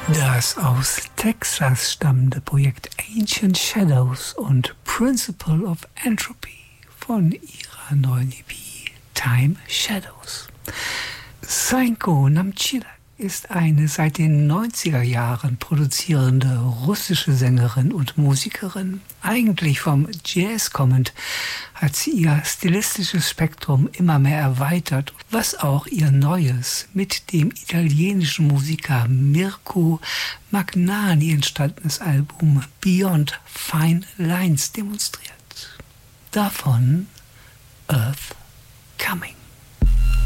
Das aus Texas stammende Projekt Ancient Shadows und Principle of Entropy von ihrer neuen EP Time Shadows. Sainko Namchila ist eine seit den 90er Jahren produzierende russische Sängerin und Musikerin. Eigentlich vom Jazz kommend, hat sie ihr stilistisches Spektrum immer mehr erweitert, was auch ihr neues, mit dem italienischen Musiker Mirko Magnani entstandenes Album Beyond Fine Lines demonstriert. Davon Earth Coming.